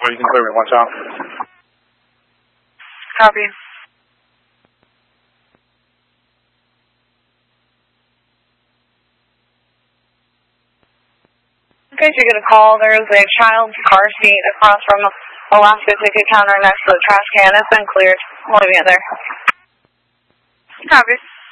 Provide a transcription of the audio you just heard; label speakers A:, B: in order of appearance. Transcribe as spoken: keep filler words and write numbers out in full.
A: Well, you can clear me. Watch out.
B: Copy. In case you get a call, there is a child's car seat across from the Alaska ticket counter next to the trash can. It's been cleared. We'll leave it there. Copy.